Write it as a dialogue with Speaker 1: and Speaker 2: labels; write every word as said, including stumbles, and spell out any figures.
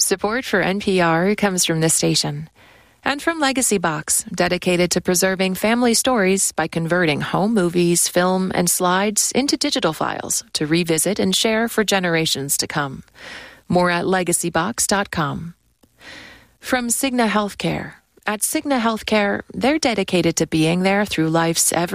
Speaker 1: Support for N P R comes from this station and from Legacy Box, dedicated to preserving family stories by converting home movies, film, and slides into digital files to revisit and share for generations to come. More at legacy box dot com. From Cigna Healthcare. At Cigna Healthcare, they're dedicated to being there through life's every